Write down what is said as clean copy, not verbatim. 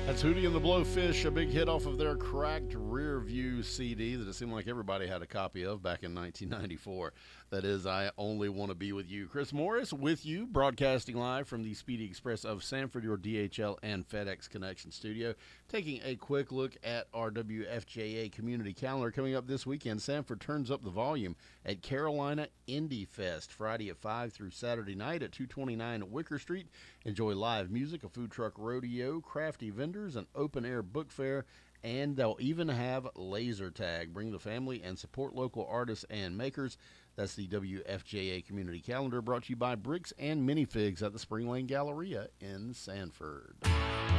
That's Hootie and the Blowfish, a big hit off of their Cracked Rear View CD that it seemed like everybody had a copy of back in 1994. That is, I Only Want to Be With You. Chris Morris with you, broadcasting live from the Speedy Express of Sanford, your DHL and FedEx Connection studio. Taking a quick look at our WFJA community calendar. Coming up this weekend, Sanford turns up the volume at Carolina Indie Fest, Friday at 5 through Saturday night at 229 Wicker Street. Enjoy live music, a food truck rodeo, crafty vendors, an open-air book fair, and they'll even have laser tag. Bring the family and support local artists and makers. That's the WFJA Community Calendar, brought to you by Bricks and Minifigs at the Spring Lane Galleria in Sanford.